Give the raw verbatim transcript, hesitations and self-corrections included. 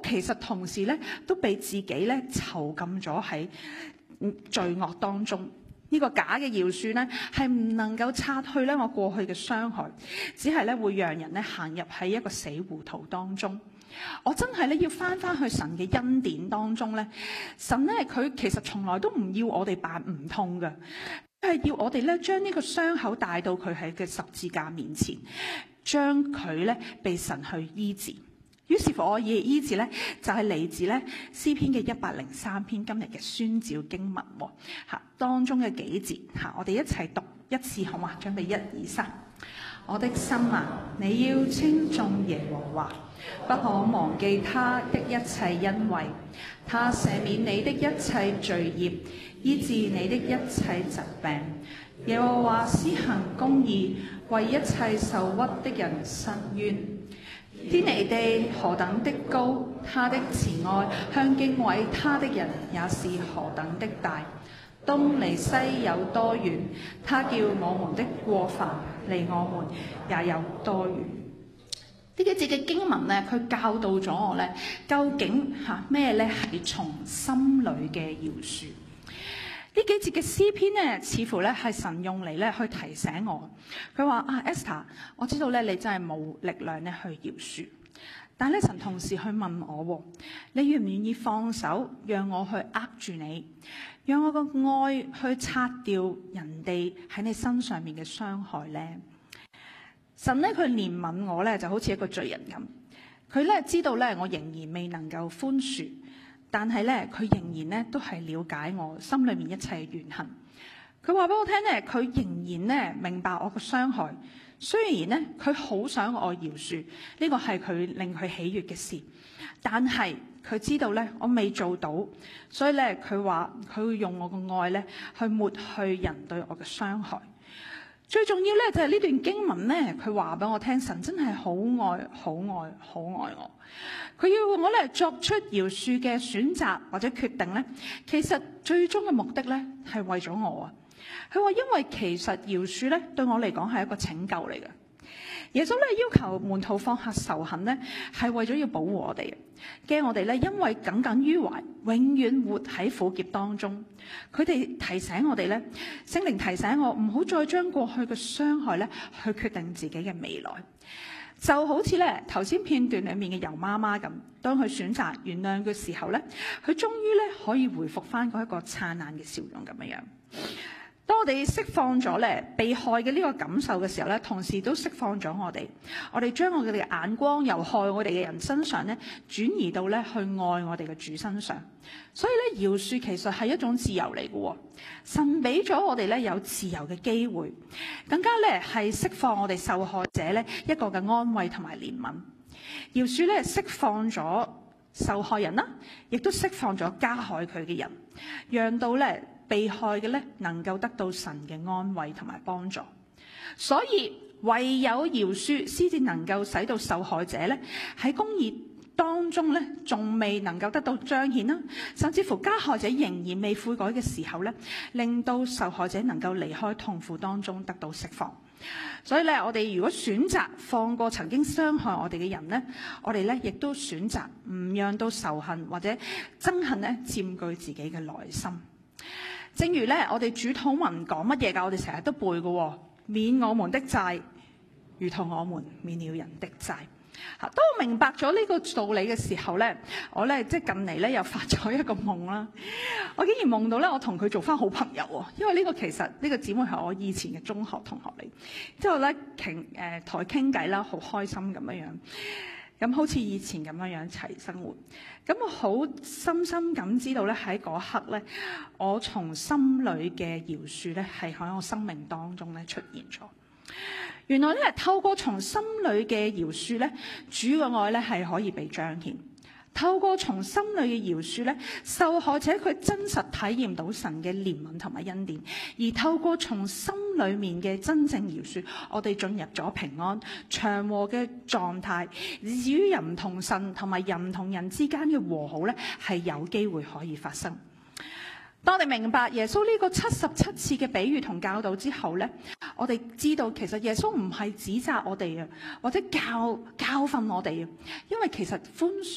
其實同時咧都被自己咧囚禁咗喺罪惡當中。呢個假嘅饒恕咧，係唔能夠擦去咧我過去嘅傷害，只係咧會讓人咧行入喺一個死胡同當中。我真係咧要翻翻去神嘅恩典當中咧，神咧佢其實從來都唔要我哋扮唔痛嘅，係要我哋咧將呢個傷口帶到佢喺嘅十字架面前，將佢咧被神去醫治。於是乎，我以醫治咧就係嚟自咧詩篇嘅一百零三篇今日嘅宣召經文喎，嚇當中嘅幾節嚇，我哋一齊讀一次好嘛？準備一二三。我的心啊，你要稱頌耶和華，不可忘記他的一切恩惠，他赦免你的一切罪孽，醫治你的一切疾病。耶和華施行公義，為一切受屈的人伸冤。天離地何等的高，他的慈愛向敬畏他的人也是何等的大。東離西有多遠，他叫我們的過犯離我們也有多遠。呢幾節嘅經文咧，佢教導咗我咧，究竟嚇咩咧係從心裏嘅饒恕。呢幾節嘅詩篇咧，似乎咧係神用嚟咧去提醒我。佢話啊 Esther， 我知道咧你真係冇力量咧去饒恕，但係咧神同時去問我，你願唔願意放手，讓我去握住你，讓我個愛去擦掉人哋喺你身上面嘅傷害咧？神咧佢憐憫我咧，就好似一個罪人咁。佢咧知道咧我仍然未能夠寬恕。但係咧，佢仍然咧都係了解我心裏面一切嘅怨恨。佢話俾我聽咧，佢仍然咧明白我嘅傷害。雖然咧佢好想我饒恕，呢個係佢令佢喜悅嘅事。但係佢知道咧我未做到，所以咧佢話佢會用我嘅愛咧去抹去人對我嘅傷害。最重要咧就係呢段經文咧，佢話俾我聽，神真係好愛、好愛、好愛我。佢要我咧作出饒恕嘅選擇或者決定咧，其實最終嘅目的咧係為咗我啊。佢話因為其實饒恕咧對我嚟講係一個拯救嚟嘅。耶穌咧要求門徒放下仇恨咧，係為咗要保護我哋，驚我哋咧因為耿耿於懷，永遠活喺苦劫當中。佢哋提醒我哋咧，聖靈提醒我唔好再將過去嘅傷害咧去決定自己嘅未來。就好似咧頭先片段裏面嘅尤媽媽咁，當佢選擇原諒嘅時候咧，佢終於咧可以回復翻嗰一個燦爛嘅笑容咁樣樣。當我哋釋放咗咧被害嘅呢個感受嘅時候咧，同時都釋放咗我哋，我哋將我哋嘅眼光由害我哋嘅人身上咧轉移到咧去愛我哋嘅主身上。所以咧饒恕其實係一種自由嚟嘅，神俾咗我哋咧有自由嘅機會，更加咧係釋放我哋受害者咧一個嘅安慰同埋憐憫。饒恕咧釋放咗受害人啦，亦都釋放咗加害佢嘅人，讓到咧被害嘅咧能夠得到神嘅安慰同埋幫助。所以唯有饒恕先至能夠使到受害者咧喺公義當中咧仲未能夠得到彰顯啦，甚至乎加害者仍然未悔改嘅時候咧，令到受害者能夠離開痛苦當中得到釋放。所以咧，我哋如果選擇放過曾經傷害我哋嘅人咧，我哋咧亦都選擇唔讓到仇恨或者憎恨咧佔據自己嘅內心。正如咧，我哋主禱文講乜嘢㗎？我哋成日都背嘅，免我們的債，如同我們免了人的債。當我明白咗呢個道理嘅時候咧，我咧即係近嚟咧又發咗一個夢啦。我竟然夢到咧，我同佢做翻好朋友喎。因為呢個其實呢、呢個姊妹係我以前嘅中學同學嚟，之後咧傾誒同佢傾偈啦，好開心咁樣樣，咁好似以前咁樣樣一齊生活。咁我好深深咁知道咧，喺嗰刻咧，我從心裏嘅饒恕咧係喺我生命當中咧出現咗。原來咧，透過從心裏嘅饒恕咧，主嘅愛咧係可以被彰顯。透過從心裏嘅饒恕咧，受害者佢真實體驗到神嘅憐憫同埋恩典。而透過從心裏面嘅真正饒恕，我哋進入咗平安祥和嘅狀態。至於人同神同埋人同人之間嘅和好咧，係有機會可以發生。當我哋明白耶穌呢個七十七次嘅比喻同教導之後咧，我哋知道其實耶穌唔係指責我哋啊，或者教教訓我哋啊，因為其實寬恕